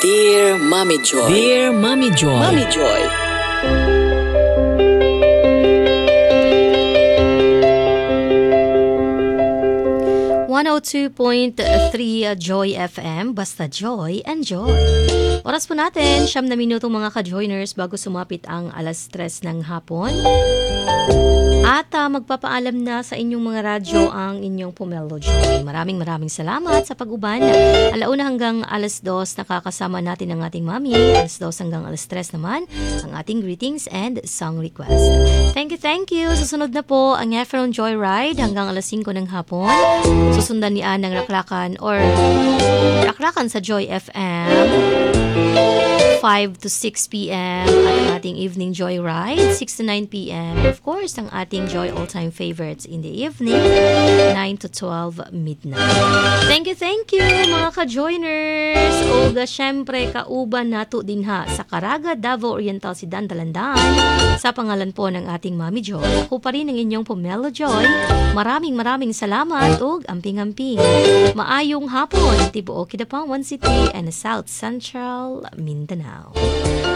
Dear Mommy Joy. Dear Mommy Joy. Mommy Joy. Joy FM, basta Joy and Joy. Oras po natin, 9 na minuto mga ka-joiners bago sumapit ang 3:00 ng hapon. At magpapaalam na sa inyong mga radyo ang inyong Pomelo Joy. Maraming salamat sa pag-uban. 1:00 hanggang 2:00 nakakasama natin ang ating mami. 2:00 hanggang 3:00 naman ang ating greetings and song request. Thank you. Susunod na po ang Efron Joyride hanggang 5:00 ng hapon. Susundan ni Anang Raklakan sa Joy FM 5 to 6 p.m. at ang ating evening Joyride 6 to 9 p.m. Of course, ang ating Joy all-time favorites in the evening 9 to 12 midnight. Thank you mga ka-joiners. Oga, syempre kauban nato din ha sa Caraga, Davao Oriental, Sidan, Dalandan. Sa pangalan po ng ating Mami Joy, ako pa rin ang inyong Pomelo Joy. Maraming salamat ug amping-amping. Maayong hapon, tibuok Kidapawan City and South Central Mindanao.